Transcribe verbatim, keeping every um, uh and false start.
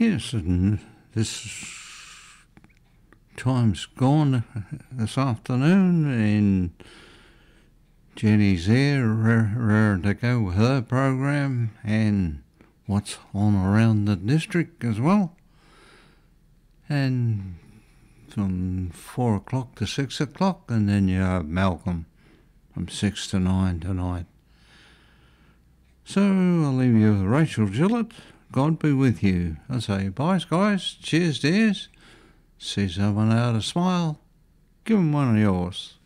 Yes, and this time's gone this afternoon, and Jenny's there, raring to go with her program and what's on around the district as well. And from four o'clock to six o'clock, and then you have Malcolm from six to nine tonight. So I'll leave you with Rachel Gillett. God be with you. I say bye, guys. Cheers, dears. See someone out a smile. Give them one of yours.